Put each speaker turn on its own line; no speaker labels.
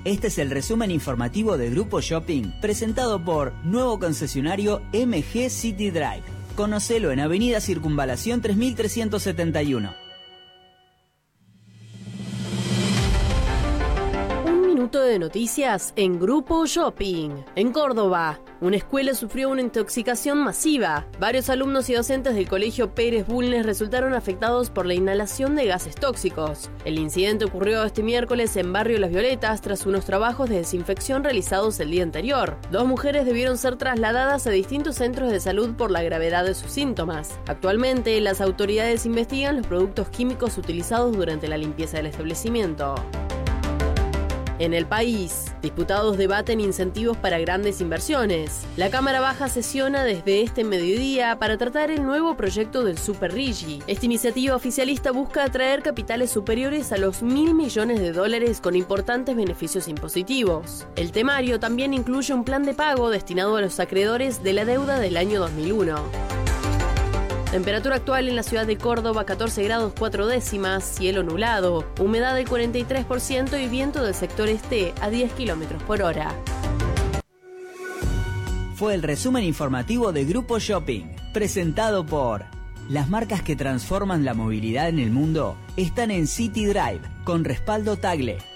Este es el resumen informativo de Grupo Shopping, presentado por nuevo concesionario MG City Drive. Conocelo en Avenida Circunvalación 3371.
De noticias en Grupo Shopping. En Córdoba, una escuela sufrió una intoxicación masiva. Varios alumnos y docentes del colegio Pérez Bulnes resultaron afectados por la inhalación de gases tóxicos. El incidente ocurrió este miércoles en Barrio Las Violetas tras unos trabajos de desinfección realizados el día anterior. 2 mujeres debieron ser trasladadas a distintos centros de salud por la gravedad de sus síntomas. Actualmente, las autoridades investigan los productos químicos utilizados durante la limpieza del establecimiento. En el país, diputados debaten incentivos para grandes inversiones. La Cámara Baja sesiona desde este mediodía para tratar el nuevo proyecto del Super Rigi. Esta iniciativa oficialista busca atraer capitales superiores a los $1.000 millones con importantes beneficios impositivos. El temario también incluye un plan de pago destinado a los acreedores de la deuda del año 2001. Temperatura actual en la ciudad de Córdoba, 14 grados 4 décimas, cielo nublado, humedad del 43% y viento del sector este a 10 kilómetros por hora.
Fue el resumen informativo de Grupo Shopping, presentado por... Las marcas que transforman la movilidad en el mundo están en City Drive, con respaldo Tagle.